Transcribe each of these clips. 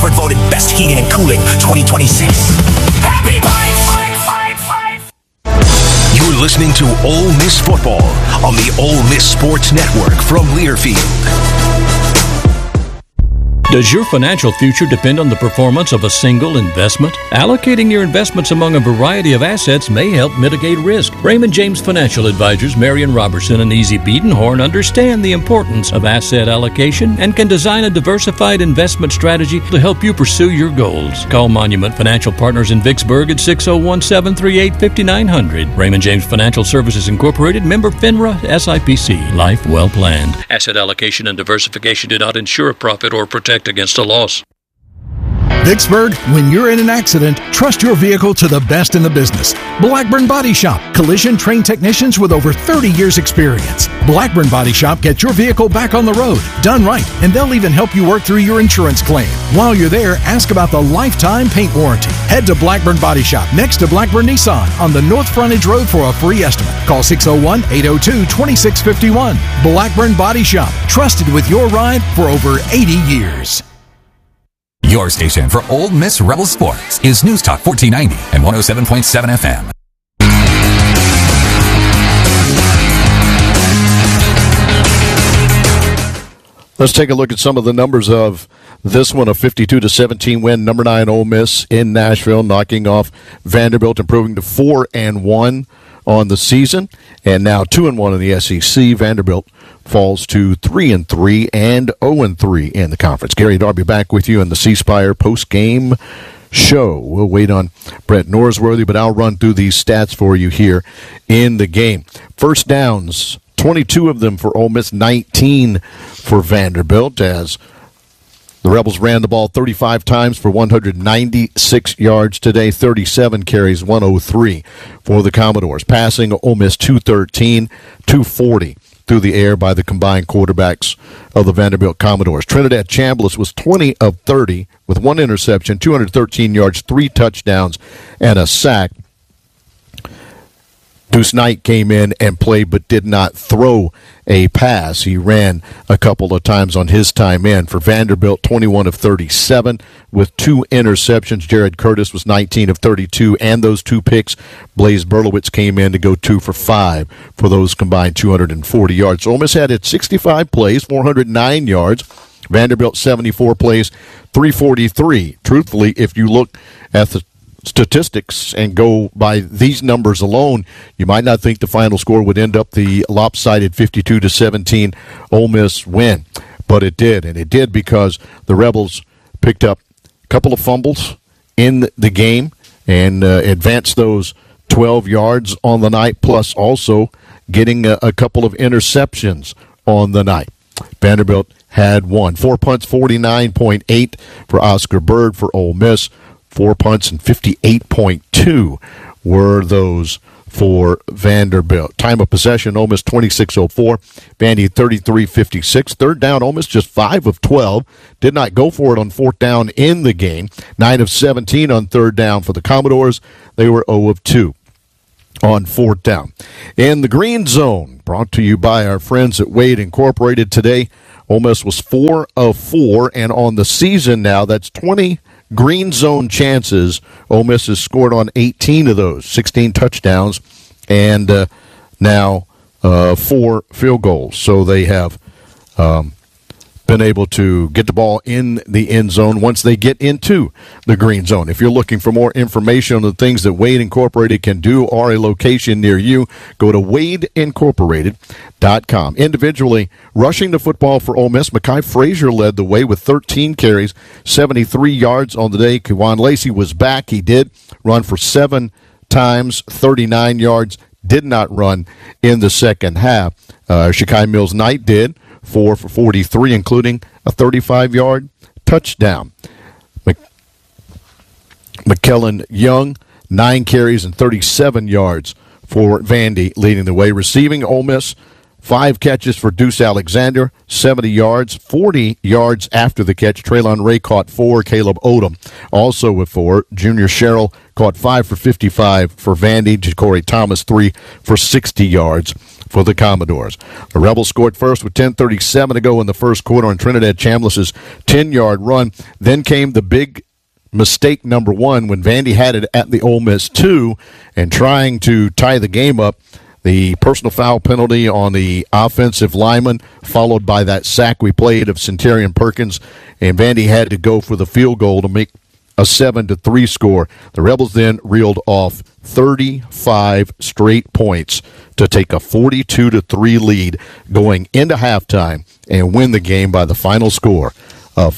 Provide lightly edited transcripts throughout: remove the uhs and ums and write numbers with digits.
Vicksburg voted best heating and cooling 2026. Happy Bikes! You're listening to Ole Miss Football on the Ole Miss Sports Network from Learfield. Does your financial future depend on the performance of a single investment? Allocating your investments among a variety of assets may help mitigate risk. Raymond James Financial Advisors Marion Robertson and Easy Biedenhorn understand the importance of asset allocation and can design a diversified investment strategy to help you pursue your goals. Call Monument Financial Partners in Vicksburg at 601-738-5900. Raymond James Financial Services Incorporated, member FINRA, SIPC. Life well planned. Asset allocation and diversification do not ensure a profit or protect against a loss. Vicksburg, when you're in an accident, trust your vehicle to the best in the business. Blackburn Body Shop, collision-trained technicians with over 30 years' experience. Blackburn Body Shop gets your vehicle back on the road, done right, and they'll even help you work through your insurance claim. While you're there, ask about the lifetime paint warranty. Head to Blackburn Body Shop next to Blackburn Nissan on the North Frontage Road for a free estimate. Call 601-802-2651. Blackburn Body Shop, trusted with your ride for over 80 years. Your station for Ole Miss Rebel Sports is News Talk 1490 and 107.7 FM. Let's take a look at some of the numbers of this one, a 52-17 win. Number 9 Ole Miss in Nashville, knocking off Vanderbilt, improving to 4-1 on the season, and now 2-1 in the SEC. Vanderbilt falls to 3-3 and 0-3 in the conference. Gary Darby back with you in the C Spire post-game show. We'll wait on Brett Norsworthy, but I'll run through these stats for you here in the game. First downs, 22 of them for Ole Miss, 19 for Vanderbilt, as the Rebels ran the ball 35 times for 196 yards today, 37 carries, 103 for the Commodores. Passing, Ole Miss 213, 240 through the air by the combined quarterbacks of the Vanderbilt Commodores. Trinidad Chambliss was 20 of 30 with one interception, 213 yards, 3 touchdowns, and a sack. Deuce Knight came in and played but did not throw a pass. He ran a couple of times on his time in. For Vanderbilt, 21 of 37 with 2 interceptions. Jared Curtis was 19 of 32, and those 2 picks. Blaze Berlowitz came in to go 2 for 5 for those combined 240 yards. So Ole Miss had it 65 plays, 409 yards. Vanderbilt 74 plays, 343. Truthfully, if you look at the statistics and go by these numbers alone, you might not think the final score would end up the lopsided 52-17 Ole Miss win, but it did, and it did because the Rebels picked up a couple of fumbles in the game and advanced those 12 yards on the night, plus also getting a couple of interceptions on the night. Vanderbilt had 4 punts, 49.8 for Oscar Bird for Ole Miss. 4 punts and 58.2 were those for Vanderbilt. Time of possession, Ole Miss 26:04, Vandy 33:56. Third down, Ole Miss just 5 of 12. Did not go for it on fourth down in the game. 9 of 17 on third down for the Commodores. They were 0 of 2 on fourth down. In the green zone, brought to you by our friends at Wade Incorporated today, Ole Miss was 4 of 4, and on the season now, that's 20 green zone chances. Ole Miss has scored on 18 of those, 16 touchdowns, and now 4 field goals. So they have been able to get the ball in the end zone once they get into the green zone. If you're looking for more information on the things that Wade Incorporated can do or a location near you, go to wadeincorporated.com. Individually, rushing the football for Ole Miss, Mekhi Frazier led the way with 13 carries, 73 yards on the day. Kewan Lacey was back. He did run for 7 times, 39 yards, did not run in the second half. Shakai Mills-Knight did. 4 for 43, including a 35-yard touchdown. McKellen Young, 9 carries and 37 yards for Vandy, leading the way. Receiving, Ole Miss, 5 catches for Deuce Alexander, 70 yards, 40 yards after the catch. Traylon Ray caught 4. Caleb Odom also with 4. Junior Sherrill caught 5 for 55 for Vandy. Ja'Cory Thomas 3 for 60 yards for the Commodores. The Rebels scored first with 10:37 to go in the first quarter on Trinidad Chambliss's 10-yard run. Then came the big mistake number 1 when Vandy had it at the Ole Miss 2 and trying to tie the game up. The personal foul penalty on the offensive lineman, followed by that sack we played of Centurion Perkins, and Vandy had to go for the field goal to make a 7-3 score. The Rebels then reeled off 35 straight points to take a 42-3 lead going into halftime and win the game by the final score of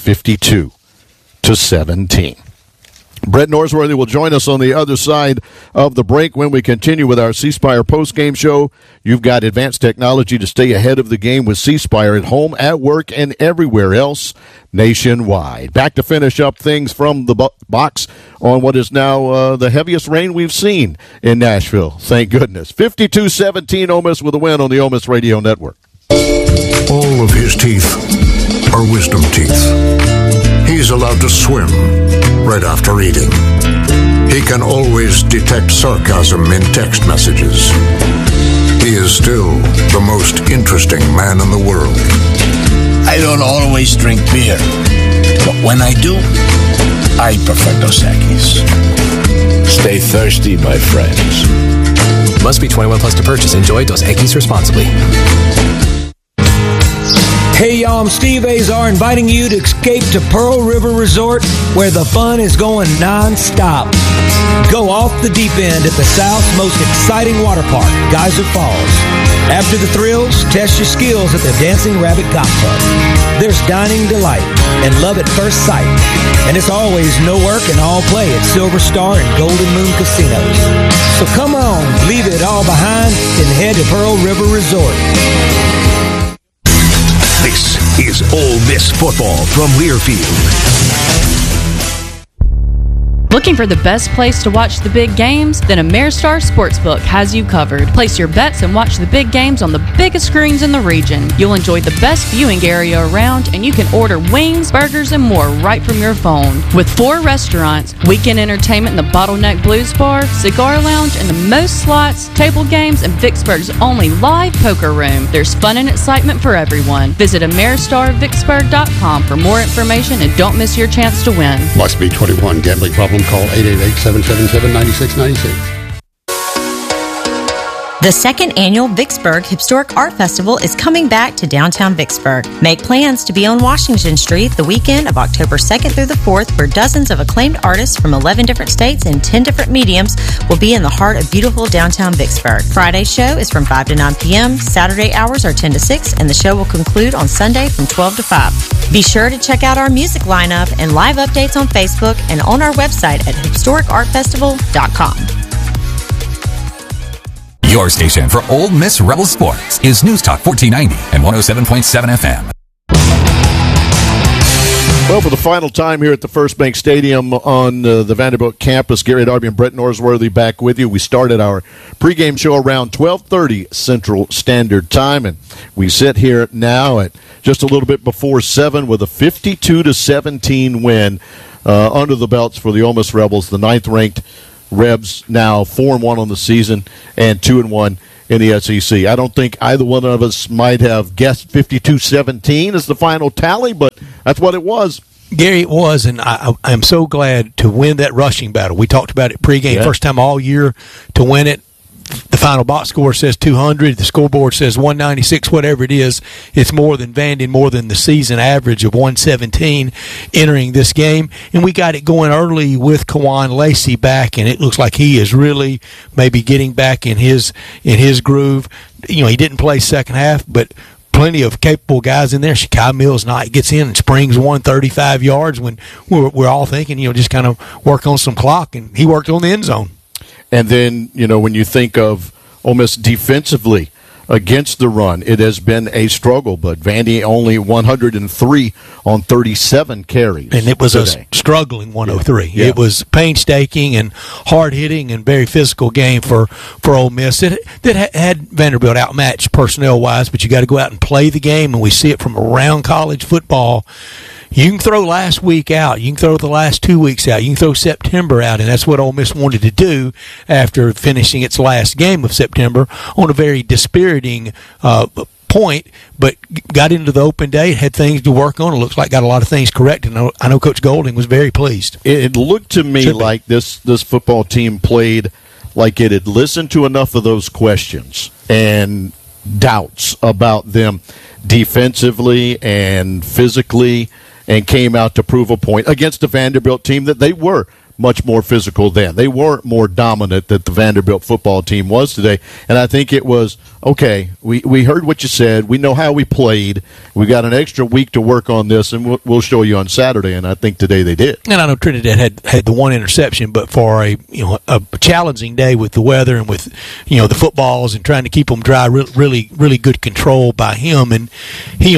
52-17. Brett Norsworthy will join us on the other side of the break when we continue with our C Spire postgame show. You've got advanced technology to stay ahead of the game with C Spire at home, at work, and everywhere else nationwide. Back to finish up things from the box on what is now the heaviest rain we've seen in Nashville. Thank goodness. 52-17 Ole Miss with a win on the Ole Miss Radio Network. All of his teeth are wisdom teeth. He's allowed to swim right after eating. He can always detect sarcasm in text messages. He is still the most interesting man in the world. I don't always drink beer, but when I do, I prefer Dos Equis. Stay thirsty, my friends. Must be 21 plus to purchase. Enjoy Dos Equis responsibly. Hey y'all, I'm Steve Azar inviting you to escape to Pearl River Resort where the fun is going non-stop. Go off the deep end at the South's most exciting water park, Geyser Falls. After the thrills, test your skills at the Dancing Rabbit Golf Club. There's dining delight and love at first sight. And it's always no work and all play at Silver Star and Golden Moon Casinos. So come on, leave it all behind and head to Pearl River Resort. This is Ole Miss football from Learfield. Looking for the best place to watch the big games? Then Ameristar Sportsbook has you covered. Place your bets and watch the big games on the biggest screens in the region. You'll enjoy the best viewing area around, and you can order wings, burgers, and more right from your phone. With 4 restaurants, weekend entertainment in the Bottleneck Blues Bar, cigar lounge, and the most slots, table games, and Vicksburg's only live poker room, there's fun and excitement for everyone. Visit AmeristarVicksburg.com for more information and don't miss your chance to win. Must be 21. Gambling problem? Call 888-777-9696. The second annual Vicksburg Historic Art Festival is coming back to downtown Vicksburg. Make plans to be on Washington Street the weekend of October 2nd through the 4th, where dozens of acclaimed artists from 11 different states and 10 different mediums will be in the heart of beautiful downtown Vicksburg. Friday's show is from 5 to 9 p.m., Saturday hours are 10 to 6, and the show will conclude on Sunday from 12 to 5. Be sure to check out our music lineup and live updates on Facebook and on our website at historicartfestival.com. Your station for Ole Miss Rebel Sports is News Talk 1490 and 107.7 FM. Well, for the final time here at the First Bank Stadium on the Vanderbilt campus, Gary Darby and Brett Norsworthy back with you. We started our pregame show around 12:30 Central Standard Time, and we sit here now at just a little bit before 7 with a 52-17 win under the belts for the Ole Miss Rebels, the 9th-ranked Rebs, now 4-1 on the season and 2-1 in the SEC. I don't think either one of us might have guessed 52-17 as the final tally, but that's what it was. Gary, it was, and I'm so glad to win that rushing battle. We talked about it pregame, yeah. First time all year to win it. The final box score says 200. The scoreboard says 196, whatever it is. It's more than Vandy, more than the season average of 117 entering this game. And we got it going early with Kawan Lacey back, and it looks like he is really maybe getting back in his groove. You know, he didn't play second half, but plenty of capable guys in there. Shakai Mills Knight gets in and springs 135 yards when we're all thinking, just kind of work on some clock, and he worked on the end zone. And then, when you think of Ole Miss defensively, against the run, it has been a struggle. But Vandy only 103 on 37 carries. And it was today. A struggling 103. Yeah. It was painstaking and hard-hitting and very physical game for Ole Miss. That had Vanderbilt outmatched personnel-wise, but you got to go out and play the game, and we see it from around college football. You can throw last week out. You can throw the last 2 weeks out. You can throw September out, and that's what Ole Miss wanted to do after finishing its last game of September on a very dispiriting point, but got into the open day, had things to work on. It looks like got a lot of things corrected. I know Coach Golding was very pleased. It looked to me like this football team played like it had listened to enough of those questions and doubts about them defensively and physically, and came out to prove a point against the Vanderbilt team that they were much more physical then. They weren't more dominant that the Vanderbilt football team was today. And I think it was, okay, we heard what you said. We know how we played. We got an extra week to work on this, and we'll show you on Saturday. And I think today they did. And I know Trinidad had the one interception, but for a challenging day with the weather and with the footballs and trying to keep them dry, really good control by him. And he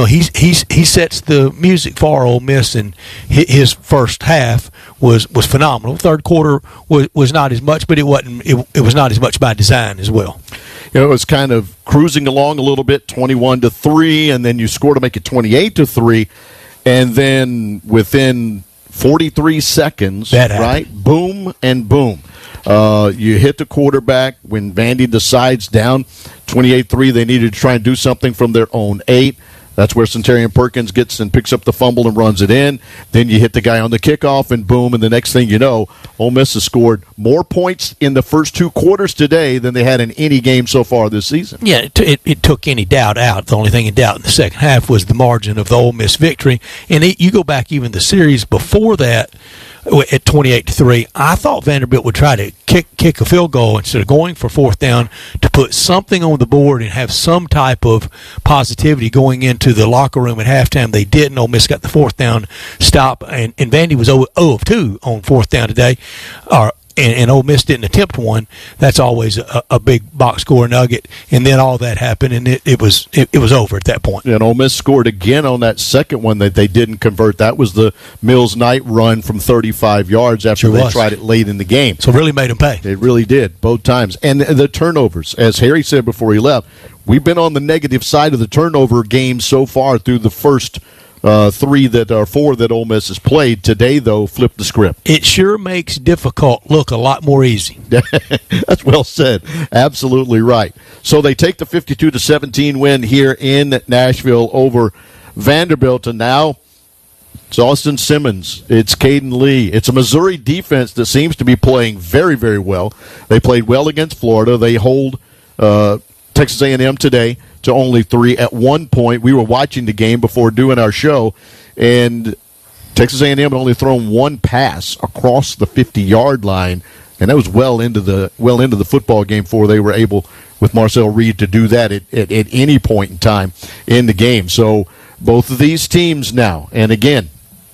sets the music for Ole Miss, and his first half was phenomenal. Third quarter was not as much, but it was not as much by design as well. It was kind of cruising along a little bit, 21-3, and then you score to make it 28-3, and then within 43 seconds, right, boom and boom. You hit the quarterback when Vandy decides down 28-3. They needed to try and do something from their own 8. That's where Centurion Perkins gets and picks up the fumble and runs it in. Then you hit the guy on the kickoff, and boom, and the next thing you know, Ole Miss has scored more points in the first 2 quarters today than they had in any game so far this season. Yeah, it took any doubt out. The only thing in doubt in the second half was the margin of the Ole Miss victory. And you go back even the series before that, at 28-3, I thought Vanderbilt would try to kick a field goal instead of going for fourth down to put something on the board and have some type of positivity going into the locker room at halftime. They didn't. Ole Miss got the fourth down stop, and Vandy was 0 of 2 on fourth down today. And Ole Miss didn't attempt one. That's always a big box score nugget. And then all that happened, and it was over at that point. And Ole Miss scored again on that second one that they didn't convert. That was the Mills Knight run from 35 yards after they tried it late in the game. So it really made them pay. It really did, both times. And the turnovers, as Harry said before he left, we've been on the negative side of the turnover game so far through the first 4 that Ole Miss has played. Today, though, flipped the script. It sure makes difficult look a lot more easy. That's well said. Absolutely right. So they take the 52-17 win here in Nashville over Vanderbilt, and now it's Austin Simmons. It's Caden Lee. It's a Missouri defense that seems to be playing very, very well. They played well against Florida. They hold Texas A&M today to only 3. At one point, we were watching the game before doing our show, and Texas A&M had only thrown one pass across the 50-yard line, and that was well into the football game before they were able, with Marcel Reed, to do that at any point in time in the game. So both of these teams now, and again,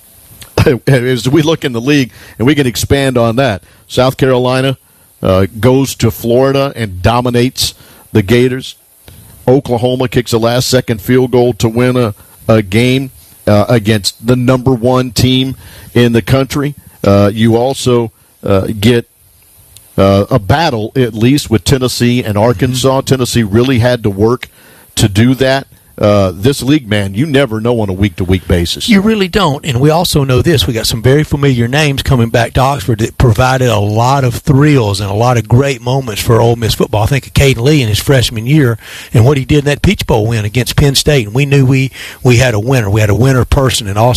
as we look in the league, and we can expand on that, South Carolina goes to Florida and dominates the Gators. Oklahoma kicks a last-second field goal to win a game against the number 1 team in the country. You also get a battle, at least, with Tennessee and Arkansas. Tennessee really had to work to do that. This league, man, you never know on a week-to-week basis. You really don't. And we also know this. We got some very familiar names coming back to Oxford that provided a lot of thrills and a lot of great moments for Ole Miss football. I think of Caden Lee in his freshman year and what he did in that Peach Bowl win against Penn State. And we knew we had a winner. We had a winner person in Austin.